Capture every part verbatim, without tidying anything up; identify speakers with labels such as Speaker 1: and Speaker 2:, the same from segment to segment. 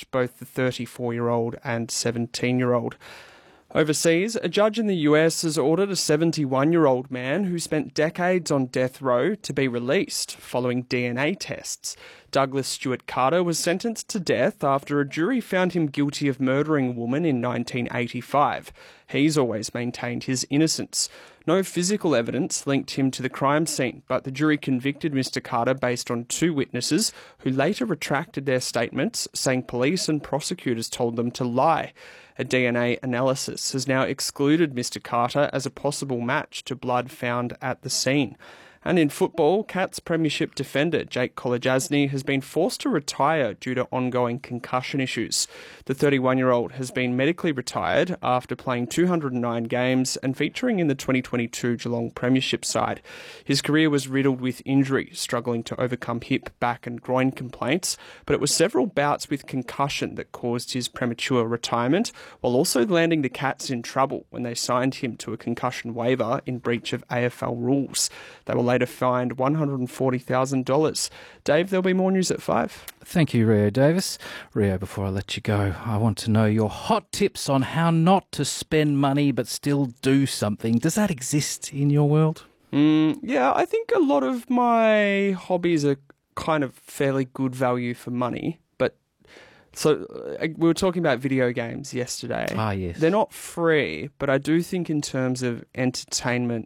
Speaker 1: charged, both the thirty-four-year-old and seventeen-year-old. Overseas, a judge in the U S has ordered a seventy-one-year-old man who spent decades on death row to be released following D N A tests. Douglas Stewart Carter was sentenced to death after a jury found him guilty of murdering a woman in nineteen eighty-five. He's always maintained his innocence. No physical evidence linked him to the crime scene, but the jury convicted Mister Carter based on two witnesses who later retracted their statements, saying police and prosecutors told them to lie. A D N A analysis has now excluded Mister Carter as a possible match to blood found at the scene. And in football, Cats Premiership defender Jake Kolodjasny has been forced to retire due to ongoing concussion issues. The thirty-one-year-old has been medically retired after playing two hundred nine games and featuring in the twenty twenty-two Geelong Premiership side. His career was riddled with injury, struggling to overcome hip, back and groin complaints, but it was several bouts with concussion that caused his premature retirement, while also landing the Cats in trouble when they signed him to a concussion waiver in breach of A F L rules. They were later fined one hundred forty thousand dollars. Dave, there'll be more news at five.
Speaker 2: Thank you, Rio Davis. Rio, before I let you go, I want to know your hot tips on how not to spend money but still do something. Does that exist in your world?
Speaker 1: Mm, yeah, I think a lot of my hobbies are kind of fairly good value for money. But so uh, we were talking about video games yesterday.
Speaker 2: Ah, yes.
Speaker 1: They're not free, but I do think in terms of entertainment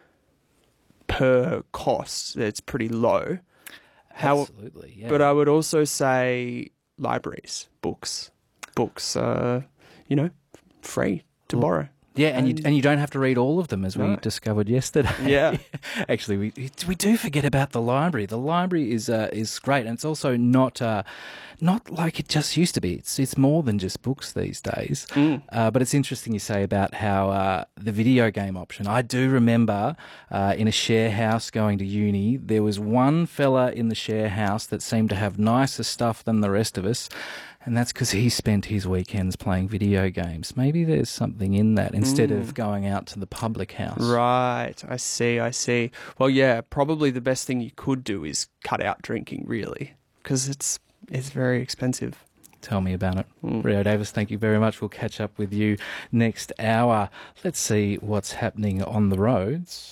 Speaker 1: per cost, it's pretty low. How,
Speaker 2: Absolutely, yeah.
Speaker 1: But I would also say libraries, books. Books are, you know, free to
Speaker 2: Well,
Speaker 1: borrow.
Speaker 2: Yeah, and, and you and you don't have to read all of them, as we
Speaker 1: No.
Speaker 2: discovered yesterday.
Speaker 1: Yeah.
Speaker 2: Actually, we we do forget about the library. The library is uh, is great, and it's also not uh, not like it just used to be. It's it's more than just books these days.
Speaker 1: Mm.
Speaker 2: Uh, but it's interesting you say about how uh, the video game option. I do remember uh, in a share house going to uni, there was one fella in the share house that seemed to have nicer stuff than the rest of us. And that's because he spent his weekends playing video games. Maybe there's something in that instead
Speaker 1: Mm.
Speaker 2: of going out to the public house.
Speaker 1: Right, I see, I see. Well, yeah, probably the best thing you could do is cut out drinking, really, because it's it's very expensive.
Speaker 2: Tell me about it.
Speaker 1: Mm.
Speaker 2: Rio Davis, thank you very much. We'll catch up with you next hour. Let's see what's happening on the roads.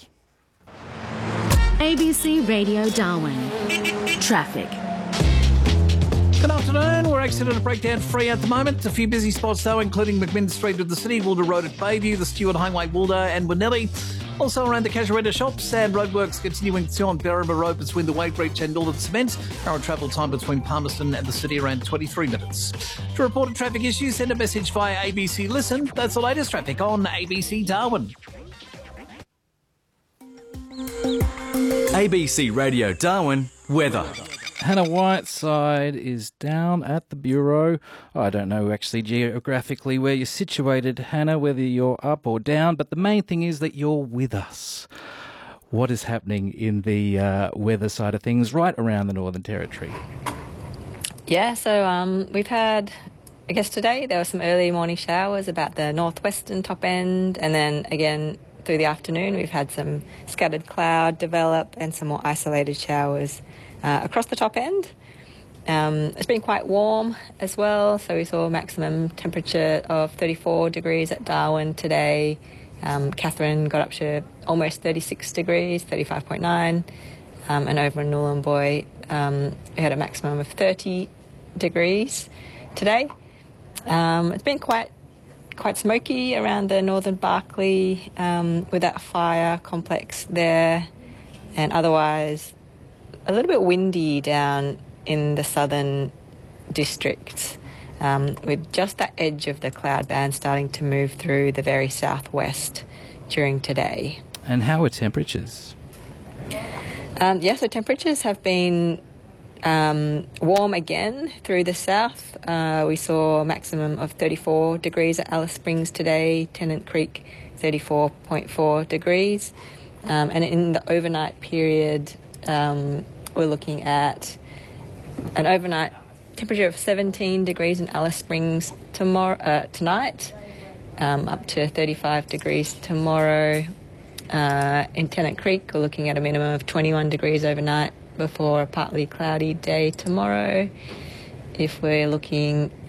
Speaker 3: A B C Radio Darwin. Traffic.
Speaker 4: Good afternoon. We're accident breakdown free at the moment. A few busy spots though, including McMinn Street of the City, Wilder Road at Bayview, the Stewart Highway, Wilder and Winnelli. Also around the Casuarina shops and roadworks continuing to on Berrima Road between the Weybridge and Northern Cement. Current travel time between Palmerston and the city around twenty-three minutes. To report a traffic issue, send a message via A B C Listen. That's the latest traffic on A B C Darwin.
Speaker 5: A B C Radio Darwin weather.
Speaker 2: Hannah Whiteside is down at the Bureau. I don't know actually geographically where you're situated, Hannah, whether you're up or down, but the main thing is that you're with us. What is happening in the uh, weather side of things right around the Northern Territory?
Speaker 6: Yeah, so um, we've had, I guess today there were some early morning showers about the northwestern top end, and then again through the afternoon we've had some scattered cloud develop and some more isolated showers Uh, across the top end. Um, it's been quite warm as well, so we saw a maximum temperature of thirty-four degrees at Darwin today. Um, Catherine got up to almost thirty-six degrees, thirty-five point nine, um, and over in Nhulunbuy um, we had a maximum of thirty degrees today. Um, it's been quite quite smoky around the northern Barkly um, with that fire complex there, and otherwise a little bit windy down in the southern districts, um, with just that edge of the cloud band starting to move through the very southwest during today.
Speaker 2: And how are temperatures?
Speaker 6: Um, yeah, so temperatures have been um, warm again through the south. Uh, we saw a maximum of thirty-four degrees at Alice Springs today, Tennant Creek thirty-four point four degrees. Um, and in the overnight period, um, we're looking at an overnight temperature of seventeen degrees in Alice Springs tomorrow, uh, tonight, um, up to thirty-five degrees tomorrow. Uh, in Tennant Creek, we're looking at a minimum of twenty-one degrees overnight before a partly cloudy day tomorrow. If we're looking